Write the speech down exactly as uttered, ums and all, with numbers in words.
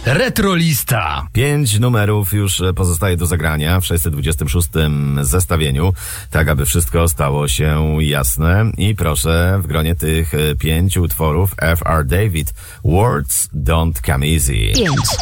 Retrolista. Pięć numerów już pozostaje do zagrania w sześćset dwudziestym szóstym zestawieniu, tak aby wszystko stało się jasne. I proszę, w gronie tych pięciu utworów F R David, Words Don't Come Easy. pięć.